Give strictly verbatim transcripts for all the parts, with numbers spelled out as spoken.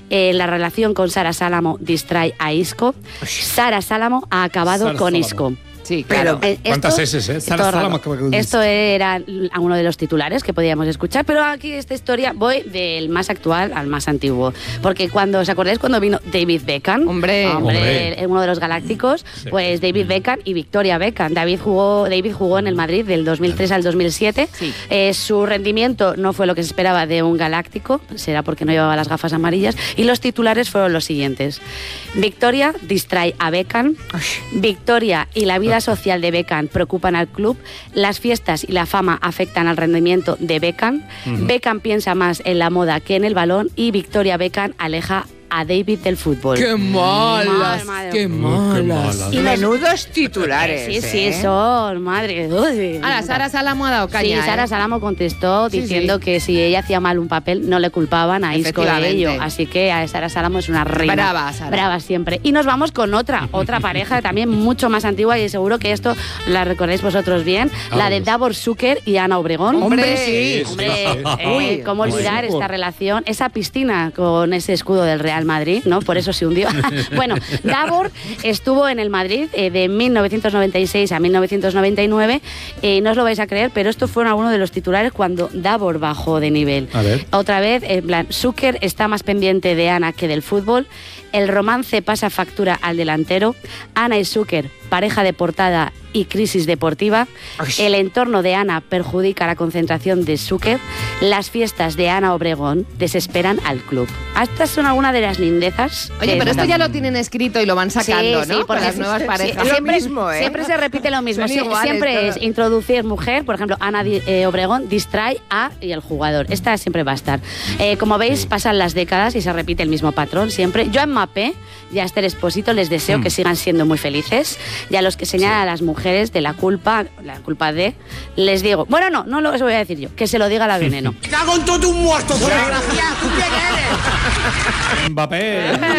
Eh, la relación con Sara Salamo distrae a Isco. Sara Salamo ha acabado Sara con Salamo. Isco. Sí, claro. Eh, ¿Cuántas esto- eses, eh? esto Sara Salamo raro. acaba con Esto era uno de los titulares que podíamos escuchar, pero aquí esta historia voy del más actual al más antiguo. Porque cuando, ¿os acordáis cuando vino David Beckham? Hombre. Hombre. el- uno de los galácticos, Sí. pues David Beckham y Victoria Beckham. David jugó, David jugó en el Madrid del dos mil tres al dos mil siete. Sí. Eh, su rendimiento no fue lo que se esperaba de un galáctico, será porque no llevaba las gafas amarillas, y los titulares fueron los siguientes. Victoria distrae a Beckham. Victoria y la vida social de Beckham preocupan al club. Las fiestas y la fama afectan al rendimiento de Beckham. Beckham piensa más en la moda que en el balón, y Victoria Beckham aleja a David del fútbol. ¡Qué malas! Madre, ¡Qué madre. malas! Qué malas. Y los- Menudos titulares. Sí, sí, ¿eh? son, madre. Uy. Ahora, Sara Salamo ha dado caña. Sí, Sara ¿eh? Salamo contestó Sí, diciendo sí. que si ella hacía mal un papel no le culpaban a Isco de Efectivamente. ello. Así que a Sara Salamo es una reina. Brava, Sara. Brava siempre. Y nos vamos con otra, otra pareja también mucho más antigua, y seguro que esto la recordáis vosotros bien, la de Davor Zucker y Ana Obregón. Hombre, sí. Hombre, Sí, sí. eh, Uy, cómo olvidar uy. esta relación, esa piscina con ese escudo del Real Madrid, ¿no? Por eso se hundió. Bueno, Davor estuvo en el Madrid eh, de mil novecientos noventa y seis a mil novecientos noventa y nueve. Eh, no os lo vais a creer, pero esto fue alguno de los titulares cuando Davor bajó de nivel. A ver. Otra vez, en plan, Zucker está más pendiente de Ana que del fútbol. El romance pasa factura al delantero. Ana y Zucker, pareja de portada y crisis deportiva. Ay. El entorno de Ana perjudica la concentración de Zucker. Las fiestas de Ana Obregón desesperan al club. Estas son algunas de las lindezas. Oye, que pero esto están- ya lo tienen escrito y lo van sacando, Sí, ¿no? sí, Para porque las nuevas sí, parejas. es lo siempre, mismo, ¿eh? siempre se repite lo mismo. Son Sie- iguales siempre todas. es introducir mujer, por ejemplo, Ana Di- eh, Obregón distrae a y el jugador. Esta siempre va a estar. Eh, como veis, pasan las décadas y se repite el mismo patrón siempre. Yo a Mbappé y a Esther Expósito les deseo que sigan siendo muy felices. Y a los que señalan a las mujeres de la culpa, la culpa de, les digo, bueno, no, no lo os voy a decir yo, que se lo diga la Veneno. ¡Cago en todo un muerto, desgraciado! ¿Tú quién eres? Mbappé.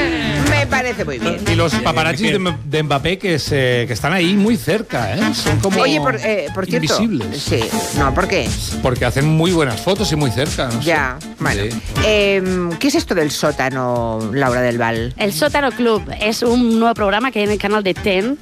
Me parece muy bien. Y los paparazzis de, de Mbappé que, se, que están ahí muy cerca, ¿eh? Son como Oye, por, eh, por cierto. invisibles. Sí, no, ¿por qué? Porque hacen muy buenas fotos y muy cerca. No sé. Ya, bueno. Sí. Eh, ¿Qué es esto del sótano, Laura del Val? El Sótano Club es un nuevo programa que hay en el canal de Ten.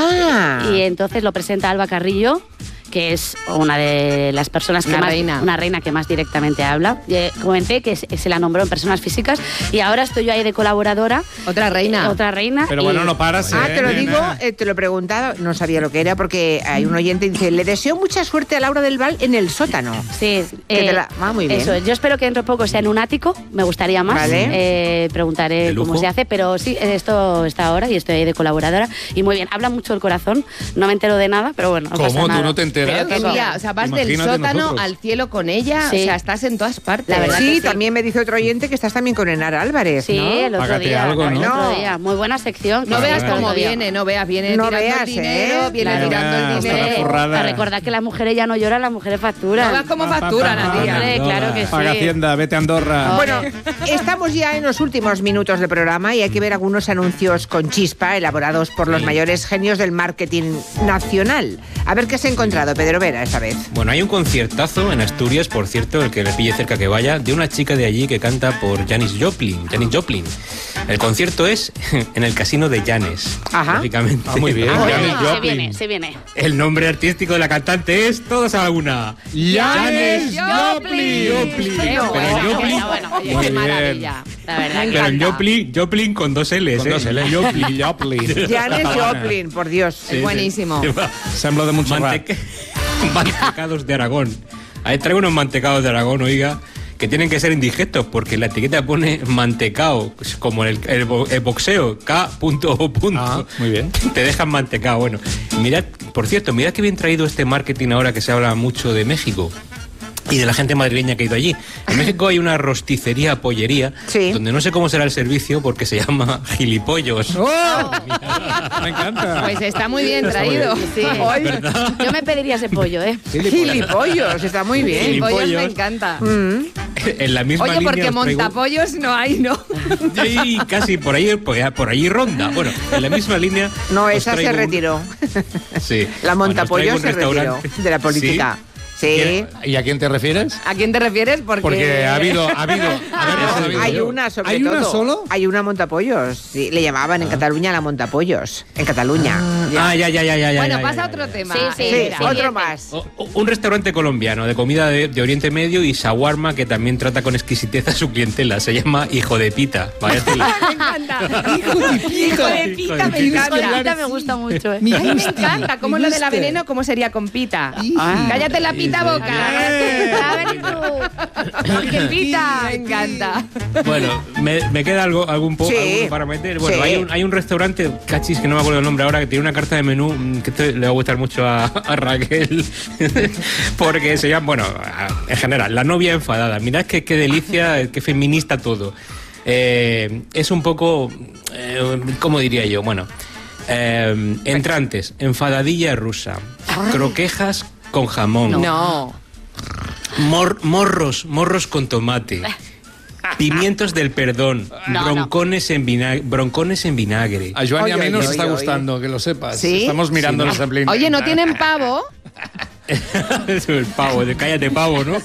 Ah, Y entonces lo presenta Alba Carrillo, que es una de las personas que Una más, reina. una reina que más directamente habla. Eh, comenté que se, se la nombró en personas físicas y ahora estoy yo ahí de colaboradora. Otra reina. Eh, otra reina. Pero y- bueno, no paras, Ah, ¿eh, te lo nena? digo, eh, te lo preguntaba, no sabía lo que era porque hay un oyente que dice, le deseo mucha suerte a Laura del Val en el sótano. Sí, Que te la- ah, muy bien. Eso, yo espero que dentro de poco sea en un ático, me gustaría más. Vale. Eh, preguntaré ¿De lujo? cómo se hace, pero sí, esto está ahora y estoy ahí de colaboradora. Y muy bien, habla mucho el corazón, no me entero de nada, pero bueno, no ¿Cómo? pasa ¿Tú nada. no te enteras? Pero que Eso. mira, o sea, vas del Imagínate sótano nosotros. al cielo con ella, Sí. o sea, estás en todas partes. La verdad sí, que sí. también me dice otro oyente que estás también con Enara Álvarez, Sí, ¿no? el otro Págate día. algo, el ¿no? otro día. Muy buena sección. No que veas hiciste el cómo otro día. viene, no veas, viene No tirando veas, el dinero, ¿eh? viene Claro. tirando el Hasta la dinero. forrada. Para recordar que las mujeres ya no lloran, las mujeres facturan. No veas cómo facturan, Pa, pa, pa, Nadia. Hombre, claro que sí. Paga Hacienda, vete a Andorra. Bueno, estamos ya en los últimos minutos del programa y hay que ver algunos anuncios con chispa elaborados por los mayores genios del marketing nacional. A ver qué has encontrado, Pedro Vera, esta vez. Bueno, hay un conciertazo en Asturias, por cierto, el que le pille cerca que vaya, de una chica de allí que canta por Janis Joplin. Janis Joplin. El concierto es en el casino de Janes. Ajá. Lógicamente. Ah, muy bien. Ah, Janis se Joplin. viene, se viene. El nombre artístico de la cantante es todos a la una. Janis Joplin. Joplin. Qué Pero bueno, en qué Joplin, bueno. Oye, Muy qué bien. maravilla. La verdad que pero en Joplin, Joplin con dos L's. Con ¿eh? dos L. Joplin, Joplin. Janis Joplin, por Dios. Sí, Es buenísimo. sí. Sembla de Montserrat. Manteca- Mantecados de Aragón. Ahí traigo unos mantecados de Aragón, oiga, que tienen que ser indigestos porque la etiqueta pone mantecao, pues como el, el bo- el boxeo, K punto O punto. Ah, muy bien. Te dejan mantecao. Bueno, mirad, por cierto, mirad que bien traído este marketing ahora que se habla mucho de México. Y de la gente madrileña que ha ido allí. En México hay una rosticería, pollería, Sí. donde no sé cómo será el servicio porque se llama Gilipollos. ¡Oh! Me encanta. Pues está muy bien traído. Sí. Yo me pediría ese pollo, ¿eh? Gilipollos, está muy bien. Gilipollos. Pollos me encanta. Mm. En la misma Oye, línea porque os traigo- montapollos no hay, ¿no? Sí, casi por ahí, por ahí, por ahí ronda. Bueno, en la misma línea. No, os esa se traigo un- retiró. Sí. La Bueno, os montapollo traigo un se retiró restaurante- de la política. Sí, Sí. ¿Y a quién te refieres? ¿A quién te refieres? Porque, Porque ha habido, ha habido, a ver, ha habido Hay yo. una, sobre ¿Hay todo. una solo? Hay una montapollos. Sí, le llamaban en Cataluña la montapollos. En Cataluña. Ah, ya, ya, ya, ya. Bueno, ya, pasa ya, a otro ya. tema. Sí, sí, Sí, Eh, sí. otro más. O- o- Un restaurante colombiano de comida de, de Oriente Medio y shawarma que también trata con exquisitez a su clientela. Se llama Hijo de Pita. Vaya tela. Me encanta. Hijo de pita. Hijo de pita, me encanta. Solita me gusta mucho, ¿eh? A mí me encanta. ¿Cómo es lo de la veneno? ¿Cómo sería con pita? Ah. Cállate la pita boca. Eh. A ver tú. ¡Qué pita! Me encanta. Bueno, me, me queda algo, algún poco Sí. para meter. Bueno, Sí. hay, un, hay un restaurante, cachis, que no me acuerdo el nombre ahora, que tiene una carta de menú mm, que te- le va a gustar mucho a, a Raquel. Porque se llama, bueno, a- en general, La novia enfadada. Mirad qué, qué delicia, qué feminista todo. Eh, es un poco, eh, ¿cómo diría yo? Bueno, eh, entrantes, enfadadilla rusa, croquejas con jamón. No. Mor- morros, morros con tomate. Pimientos del perdón. No, broncones, En vinagre, broncones en vinagre. A Joan y a Oye, mí nos oye, está oye, gustando, que lo sepas. ¿Sí? Estamos mirando los sí, Oye, ¿no tienen pavo? El pavo, de cállate pavo, ¿no?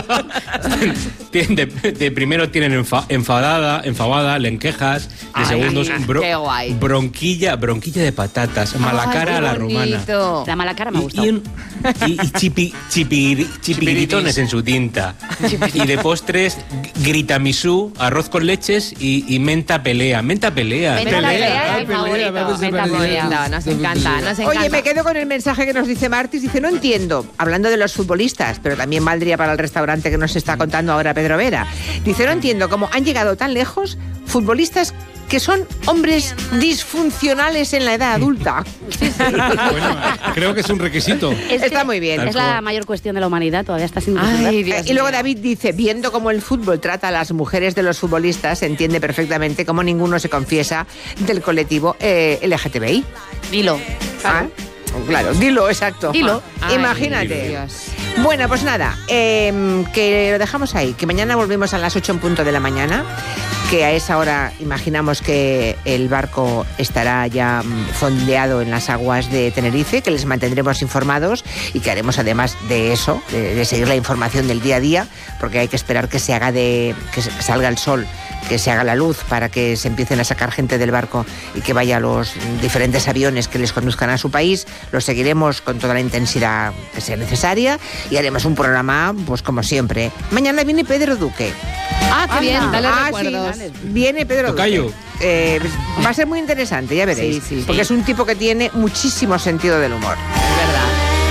Tienen de, de primero tienen enfa- enfadada, enfadada, lentejas, de Ay, segundos bro- qué guay. bronquilla, bronquilla de patatas, malacara Ay, a la qué romana. bonito. La mala cara me ha Y, gustado. y, un- y- y chipi, chipiri- chipiritones en su tinta. Y de postres, gritamisú, arroz con leches y, y menta pelea. Menta pelea. Menta Pelea, pelea es mi pelea, favorito. vamos a Menta ver. pelea. No, nos encanta, nos encanta. Oye, me quedo con el mensaje que nos dice Martis. Dice, no entiendo, hablando de los futbolistas, pero también valdría para el restaurante que nos está contando ahora Pedro Vera. Dice, no entiendo cómo han llegado tan lejos futbolistas que son hombres disfuncionales en la edad adulta. Bueno, creo que es un requisito. Es Está que muy bien. Es la mayor cuestión de la humanidad, todavía está sin resolver. Ay, Dios Eh, y luego mío. David dice, viendo cómo el fútbol trata a las mujeres de los futbolistas, se entiende perfectamente cómo ninguno se confiesa del colectivo eh, L G T B I. Dilo. Ah, claro, dilo, exacto. Dilo. Ay, Imagínate. Dios. Bueno, pues nada, eh, que lo dejamos ahí, que mañana volvemos a las ocho en punto de la mañana, que a esa hora imaginamos que el barco estará ya mm, fondeado en las aguas de Tenerife, que les mantendremos informados y que haremos además de eso, de, de seguir la información del día a día, porque hay que esperar que se haga de, que, se- que salga el sol, que se haga la luz para que se empiecen a sacar gente del barco y que vaya a los diferentes aviones que les conduzcan a su país. Los seguiremos con toda la intensidad que sea necesaria y haremos un programa, pues como siempre. Mañana viene Pedro Duque. Ah, qué bien, dale Ah, recuerdos. sí, viene Pedro Tocayo. Duque. Eh, va a ser muy interesante, ya veréis. Sí, sí, porque sí. es un tipo que tiene muchísimo sentido del humor. Es verdad.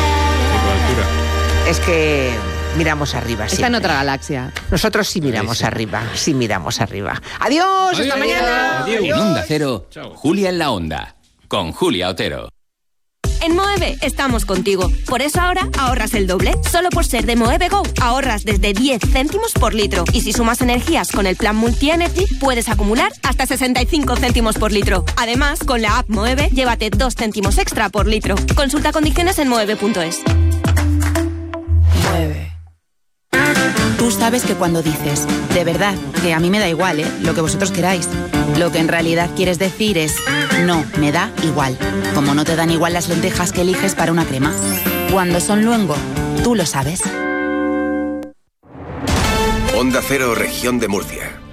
Es que miramos arriba. Está en siempre. otra galaxia. Nosotros sí miramos Sí, sí. arriba, sí miramos arriba. Adiós, hasta Adiós. mañana. Adiós. En Onda Cero, Chao. Julia en la Onda, con Julia Otero. En Moeve estamos contigo. Por eso ahora ahorras el doble. Solo por ser de Moeve Go ahorras desde diez céntimos por litro. Y si sumas energías con el plan Multi-Energy, puedes acumular hasta sesenta y cinco céntimos por litro. Además, con la app Moeve, llévate dos céntimos extra por litro. Consulta condiciones en moeve punto es. Tú sabes que cuando dices, de verdad, que a mí me da igual, ¿eh? Lo que vosotros queráis, lo que en realidad quieres decir es, no, me da igual. Como no te dan igual las lentejas que eliges para una crema. Cuando son luengo, tú lo sabes. Onda Cero, Región de Murcia.